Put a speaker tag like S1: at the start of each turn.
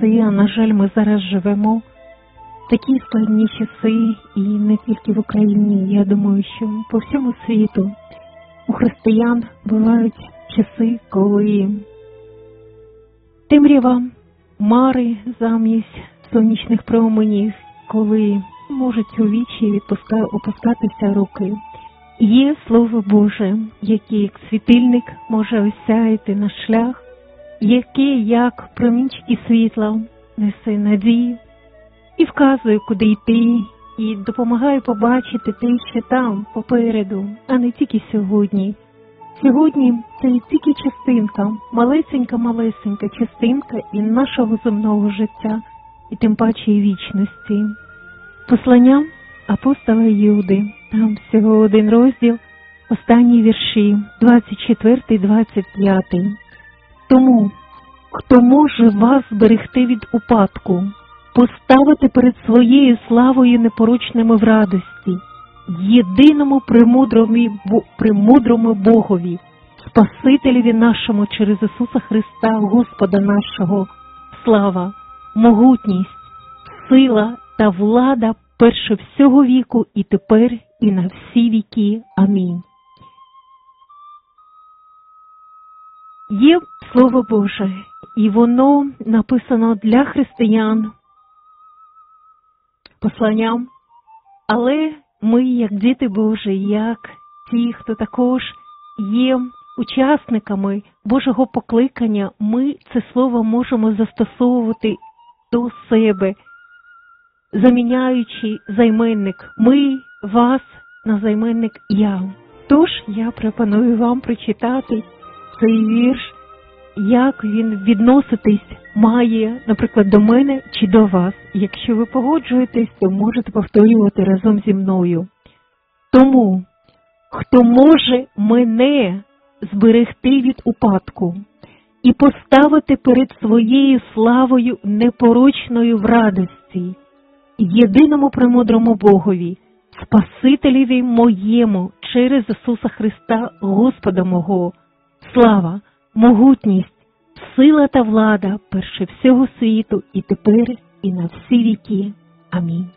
S1: часи, а на жаль, ми зараз живемо в такі складні часи, і не тільки в Україні. Я думаю, що по всьому світу у християн бувають часи, коли темрява, мари замість сонячних променів, коли можуть у вічі опускатися руки. Є Слово Боже, яке як світильник може осяяти наш шлях, яке як промінчики світла несе надію і вказує, куди йти, і допомагає побачити те, що там попереду, а не тільки сьогодні. Сьогодні це тільки частинка, малесенька частинка і нашого земного життя, і тим паче і вічності. Послання апостола Юди, там всього один розділ, останні вірші, 24-25. Тому, хто може вас зберегти від упадку, поставити перед своєю славою непорочними в радості, єдиному премудрому Богові, Спасителеві нашому через Ісуса Христа, Господа нашого, слава, могутність, сила та влада перше всього віку і тепер, і на всі віки. Амінь. Є Слово Боже, і воно написано для християн посланням, але ми, як діти Божі, як ті, хто також є учасниками Божого покликання, ми це слово можемо застосовувати до себе, заміняючи займенник «ми», «вас» на займенник «я». Тож я пропоную вам прочитати цей вірш, як він відноситись має, наприклад, до мене чи до вас. Якщо ви погоджуєтесь, то можете повторювати разом зі мною. Тому, хто може мене зберегти від упадку і поставити перед своєю славою непорочною в радості, єдиному премудрому Богові, Спасителеві моєму через Ісуса Христа, Господа мого, слава, могутність, сила та влада перше всього світу і тепер, і на всі віки. Амінь.